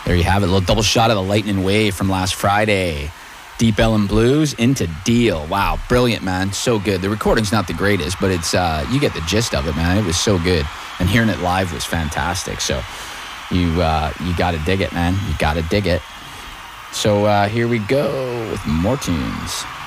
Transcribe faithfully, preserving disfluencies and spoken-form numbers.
There you have it. A little double shot of the Lightning Wave from last Friday. Deep Ellum Blues into Deal. Wow, brilliant, man. So good. The recording's not the greatest, but it's uh, you get the gist of it, man. It was so good. And hearing it live was fantastic. So you uh, you got to dig it, man. You got to dig it. So uh, here we go with more tunes.